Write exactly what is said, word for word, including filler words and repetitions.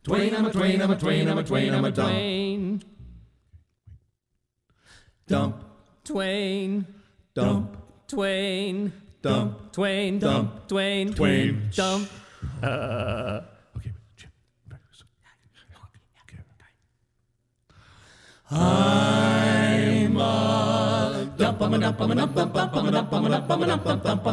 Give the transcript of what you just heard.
Twain, I'm a twain, I'm a twain, I'm a twain, I'm a dump. Twain. Dump. Twain. Dump. Twain. Dump. Twain. Dump. Twain. Twain. Dump. Okay, Jim. I'm a dump, I'm a dump, I'm a dump, dump, dump, I'm a dump, I'm a dump, I'm a dump, dump, dump,